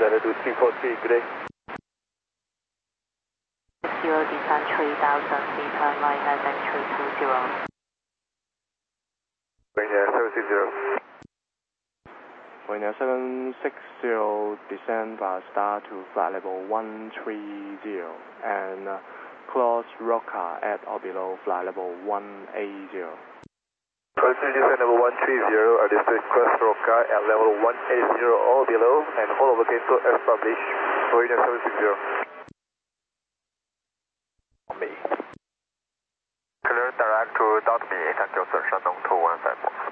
United 2343, good day. 0 descend 3000 feet, turn right heading 320. Wind 760. Wind 760, descend by star to flight level 130 and close Roca at or below flight level 180. Proceed descend level 130, descend cross Roca at level 180 or below and hold over cancel establish. Wind 760. Me. Clear direct to dot me, thank you sir, Shandong 2154.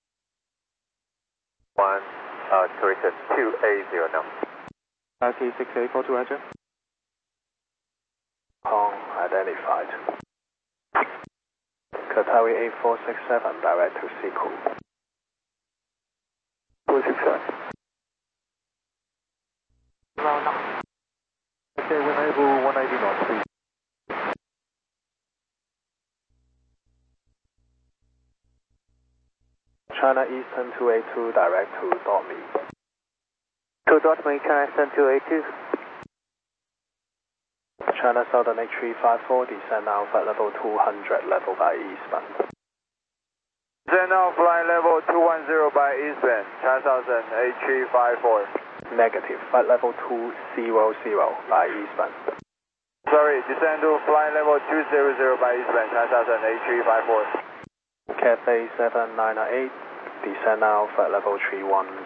280 now. RC 6842, roger. Hong identified. Qatari 8467, direct to Siku. 467. Roll knots. Okay, when able 180 knots, please. China Eastern 282, direct to dot me. To dot me, China Eastern 282. China Southern 8354, descend now flight level 200, level by eastbound. Descend now flight level 210 by eastbound, China Southern 8354. Negative, flight level 200 by eastbound. Sorry, descend to flight level 200 by eastbound, China Southern 8354. Cathay 7998, descend now flight level 310.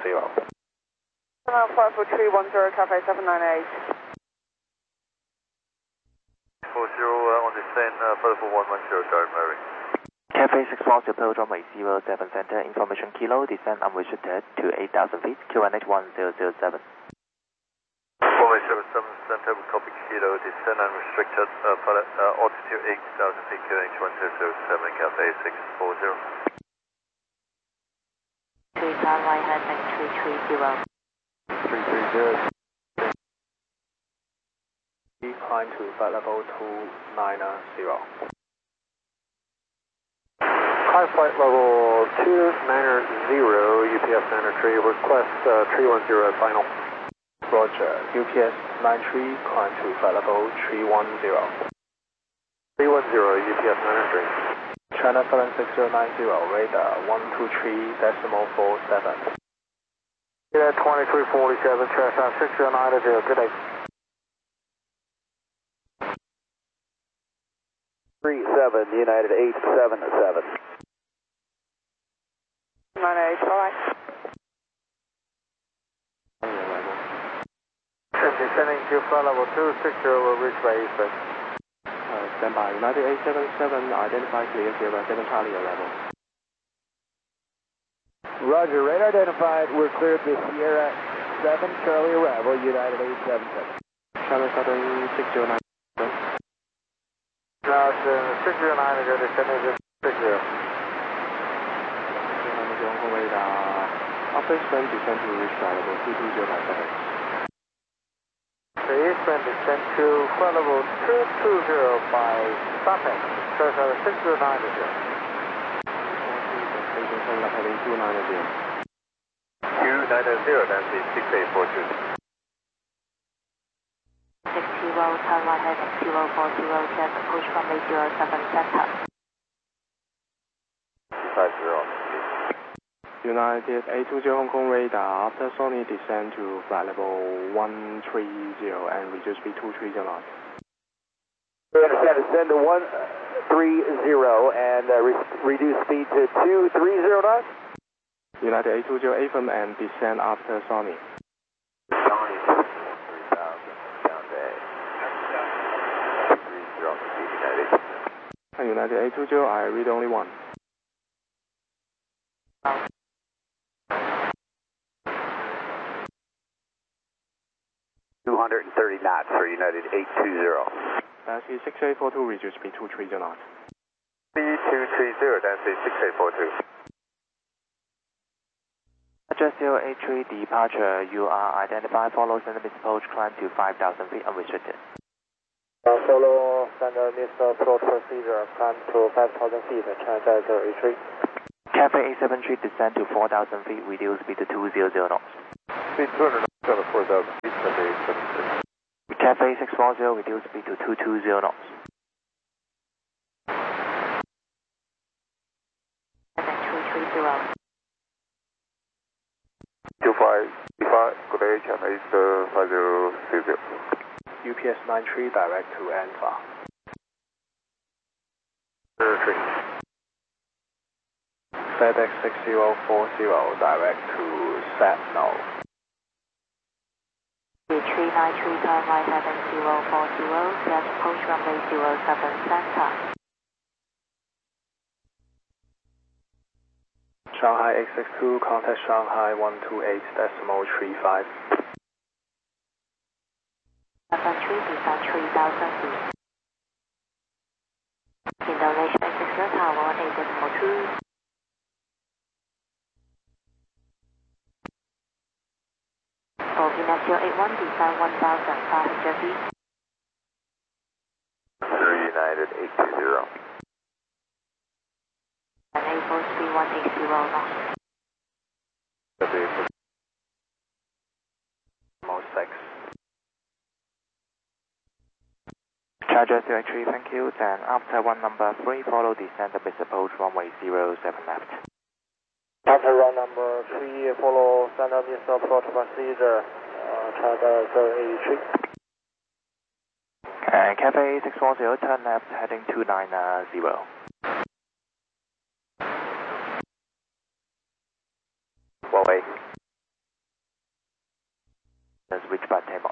Now flight level 310, Cathay 798. 40 on descend, flight level 110, Garden Mary. Cathay 640, Pilgrim 807 Center, information kilo, descend unrestricted to 8,000 feet, QNH 1007. 4877 Center, copy kilo, descend unrestricted, altitude 8,000 feet, QNH 1007, Cathay 640. 3 turn right heading 330. 330. Climb to flight level 290. High flight level 290, UPS 93, request 310 at final. Roger, UPS 93, climb to flight level 310. 310, UPS 93. China Southern 6090, radar 123.47. 2347, China 6090, good day. 37, United 877. 98, alright. Descending to flight level 260, will reach by eastbound. Stand by, United 877, identify clear, Sierra 7 Charlie level. Roger, radar identified, we're cleared to Sierra 7 Charlie arrival, United 877. China Southern 609. Now it's 609, descending to 60. After descend to reach flight level 220 by FedEx. The eastbound descend to flight level 220 by Suffolk, Cessna 690. Heading 290. 290, Nancy 6842. 60, turn right heading 040, set approach from 807 Center. 250. United 820 Hong Kong radar, after Sony descend to flight level 130 and reduce speed 230 knots. We understand, descend to 130 and reduce speed to 230 knots. United 820 AFM and descend after Sony. Sony 3000, down there. 230 on the United. United 820, I read only one. 230 knots for United 820. Nancy 6842, reduce speed 230 knots. B230, Nancy 6842. Adjust 083, departure, you are identified, follow center missile approach, climb to 5,000 feet, unrestricted. Follow center missile approach procedure, climb to 5,000 feet, China 083. Cathay 873, descend to 4,000 feet, reduce speed to 200 knots. Speed 200 knots, 4,000 feet. 640, reduce speed to 220 knots. 330. 25, good day, Cathay 5030. UPS 93 direct to Anfa. 3. FedEx 6040 direct to Satno. 393, turn right heading 040, set approach runway 07 center. Shanghai 862, contact Shanghai 128.35. 73, descend 3000 feet. Indonesia 860, tower 8.2. Bogina 081, descend 1500 feet. United 820. And April speed 180 knots. Almost 6. Charger 03, thank you. Then after one number 3, follow descent and approach runway 07 left. After run number 3, follow standard missile approach procedure, Charger 083. Cathay 640, turn left heading 290. One way. Switch by table.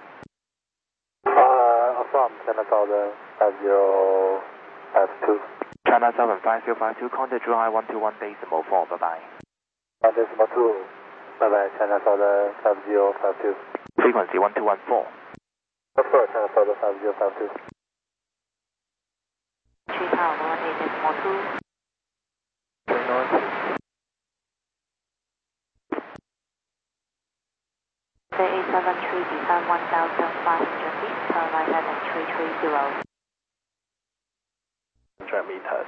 Affirm, China Southern 5052. China 75052, contact July 121.4, bye bye. 1.2, bye bye, China Southern 5052. Frequency 1214. Affirm, China Southern 5052. 3 tower 8.2. 873, descend 1500 feet, turn right heading 330. 100 meters.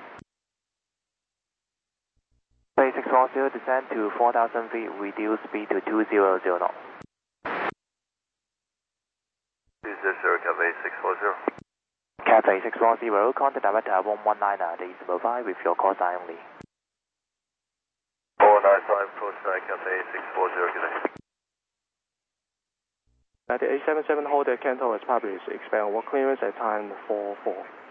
Cathay 640, descend to 4000 feet, reduce speed to 200 knots. 200, Cathay 640. Cathay 640, contact director 119.5 with your call sign only. 495, approach Cathay 640, good day. At the 877 hold at Kanto has published, expand work clearance at time 44.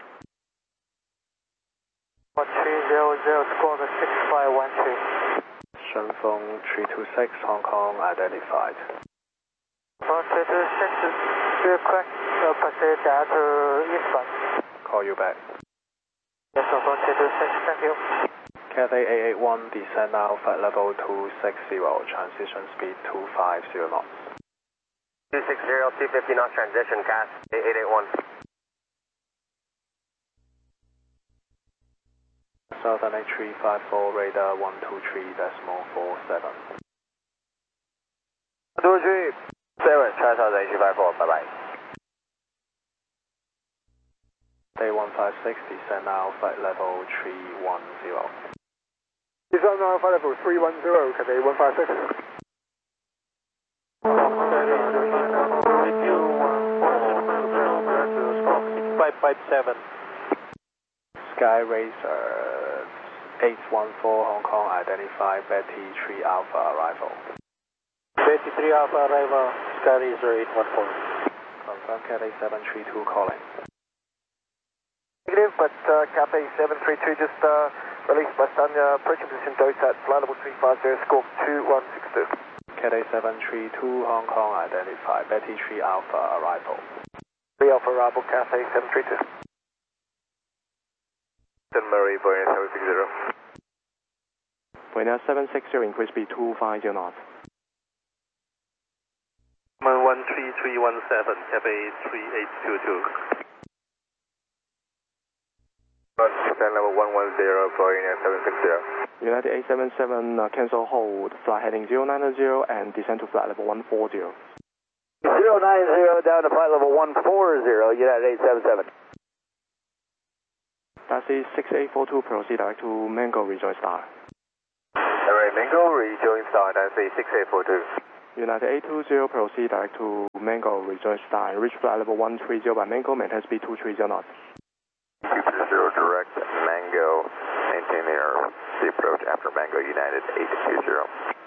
1300, squawk 6513. Shunfeng 326, Hong Kong identified. 326, request proceed to eastbound. Call you back. Yes, 326, thank you. Cathay 881, descend now, flight level 260, transition speed 250 knots. 260, 250 knots transition, CAS 881. Southern 8354, radar 123.47. 237, China Southern 8354, bye bye. Day 156, descend now, flight level 310. Descend now, flight level 310, Cathay 156. 557. Sky Racer 814, Hong Kong identified, Betty 3 Alpha arrival. Betty 3 Alpha arrival, Sky Racer 814. Confirm Cathay 732 calling. Negative, but Cathay 732 just released by Sanya, approaching position DOSAT, flight level 350, score 2162. Cathay 732, Hong Kong identified, Betty 3 Alpha arrival. 3 Alpha arrival, Cathay 732. St. Mary, Boeing 760. Boeing 760, increase speed 250 knots. 13317, Cathay 3822. Descend level 110, Boeing 760. United 877, cancel hold, flight heading 090 and descend to flight level 140. 090 down to flight level 140, United 877. Taxi 6842, proceed direct to Mango, rejoin star. Alright, Mango, rejoin star, Taxi 6842. United 820, proceed direct to Mango, rejoin star, and reach flight level 130 by Mango, maintain speed 230 knots. 220 direct Mango, maintain the approach after Mango United 820.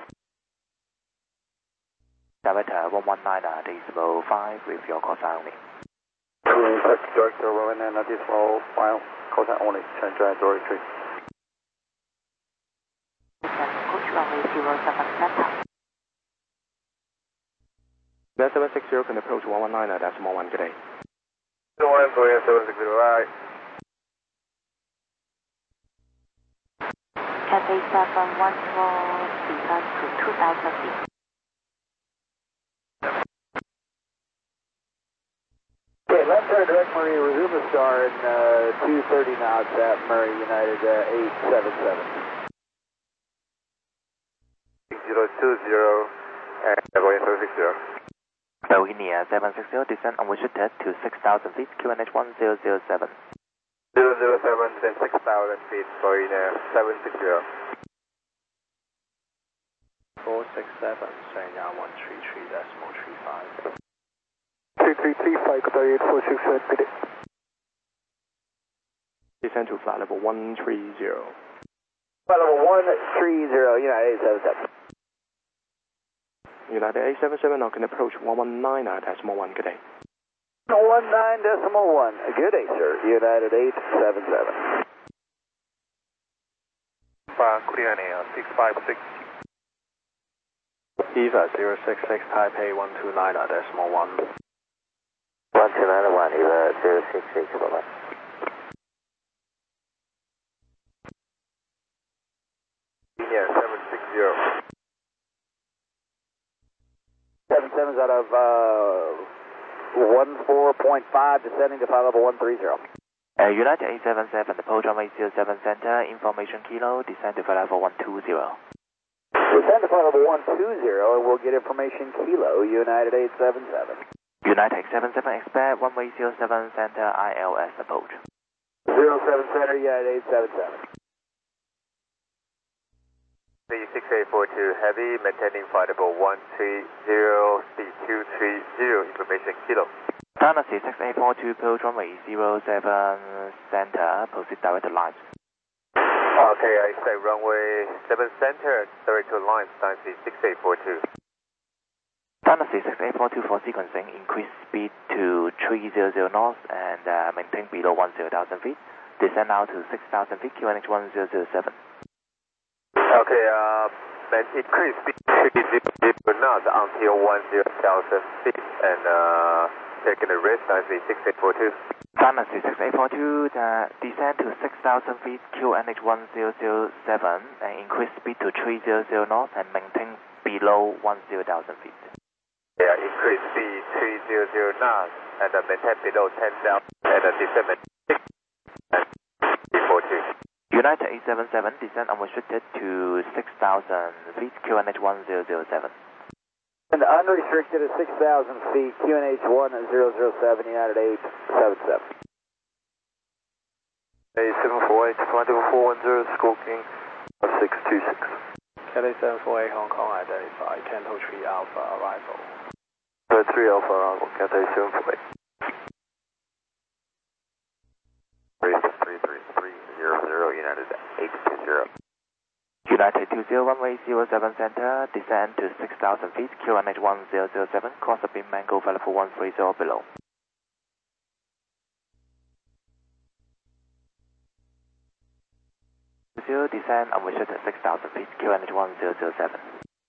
Director 119.5 with your call sign only. Director 119.5, call sign only, change trajectory. Approach runway 07 center. That 760 can approach 119.1, good day. 1 Korea 760, right. Cathay 714, descend to 2,000 feet. Okay, left turn direct Murray, resume the star in 230 knots at Murray United 877. 020 and Boeing 760. Bohemia 760, descend unrestricted to 6,000 feet, QNH 1007. 007, then 6,000 feet, Boeing 760. 467, Sanya 133.35. 3335, Qatar 8467, good day. Descend to flight level 130. Flight level 130, United 877. United 877 now can approach 119.1, good day. 19.1, good day, sir. United 877. Korean Air 656. EVA 066, Taipei 129.1. 1291, EVA 066, bye-bye. Yeah, 760. 77's out of 14.5, descending to flight level 130. United 877, approach runway 07 center, information kilo, descend to flight level 120. Descend to flight level 120 and we'll get information kilo, United 877. United 877, expect runway 07 center, ILS approach. 07 center, United 877. 6842 Heavy, maintaining flight level 130, speed 230, information kilo. Dynasty 6842, approach runway 07 center, proceed direct to lines. Okay, I expect runway 7 center, direct to lines, Dynasty 6842. Dynasty 6842 for sequencing, increase speed to 300 knots and maintain below 10,000 feet. Descend now to 6,000 feet, QNH 1007. Okay, and increase speed 300 knots until 10,000 feet and taking the risk, Dynasty 6842. Dynasty 6842, descend to 6,000 feet, QNH 1007 and increase speed to 300 knots and maintain below 10,000 feet. Yeah, increase speed 300 knots and maintain below 10,000 and descend and 42. United 877, descend unrestricted to 6,000 feet, QNH 1007. And unrestricted at 6,000 feet, QNH 1007, United 877. 8748, flight level 410, skulking 626. Cathay 748 Hong Kong, identify Canto 3 Alpha arrival. 3 Alpha arrival, Cathay 748. 33300, United 820. United 20, runway 07 center, descend to 6,000 feet, QNH 1007, cross the beam Mango, flight level 130 below. Descend unrestricted 6,000 feet, QNH 1007.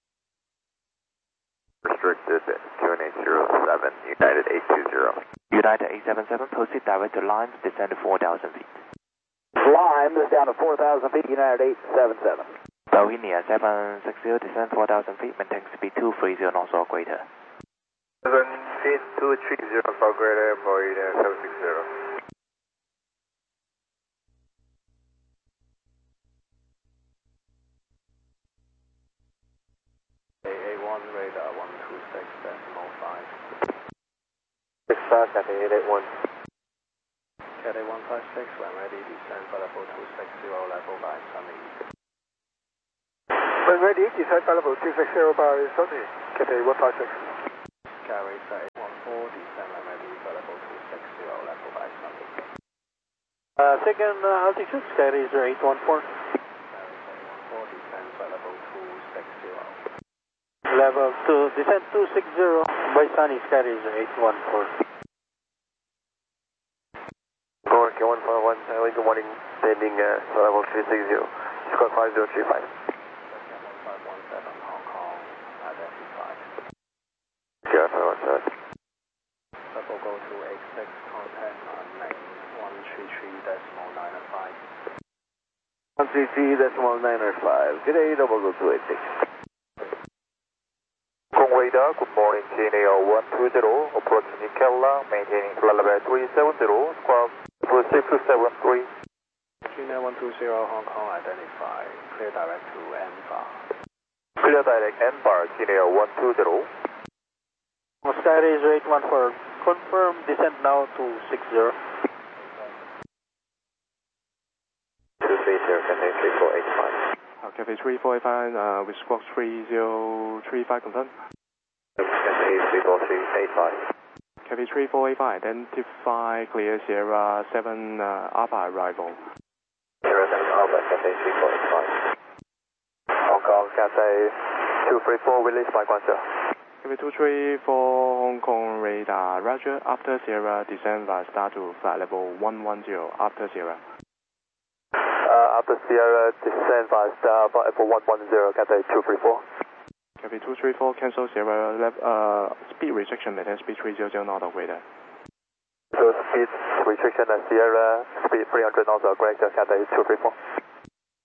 Restricted, QNH 07, United 820. United 877, proceed direct to lines, descend to 4,000 feet. Lime is down to 4,000 feet, United 877. Bohemia 760, descend 4,000 feet, maintain speed 230 knots or greater. 7 feet 230 for greater, Boeing 760. AA1 radar 126.5. 65, Cathay 881. Cathay 156, when ready, descend for level 260, level by Sunny. When ready, descend for level 260 by Sunny. Cathay 156. Carry 814, descend ready, available to 60, level by Sunday. Second altitude, SkyRaiser 814. Carry 814, descend available to 60. Level 2, descent 260 by Sunny, SkyRaiser 814. Gore K141, good morning, landing level 360, squawk 5035. 517 Hong Kong, identified. Sierra 517. Level go to 86, contact name 133.905. 133.905. Good day, double go 286. Kong radar, good morning, KNAO 120, approaching Nikela, maintaining flight level 370, squawk 4673. China 120 Hong Kong, identified. Clear direct to N-bar. Clear direct N-bar, KNAO 120. SkyRaiser 814, confirm descent now to 60. 230, Cathay 3485. Cathay 3485, with squawk 3035, confirm. Cathay 34385. Cathay 3485, identify clear Sierra 7 Alpha arrival. Sierra 7 Alpha, Cathay 3485. Hong Kong, Cathay 234, release by Guangzhou. Cathay 234 Hong Kong radar, roger, after Sierra, descend via star to flight level 110, after Sierra. After Sierra, descend via star, flight level 110, Cathay 234. Cathay 234, cancel Sierra, speed restriction, maintain speed 300 knot of radar. So speed restriction at Sierra, speed 300 knots of correct, Cathay 234.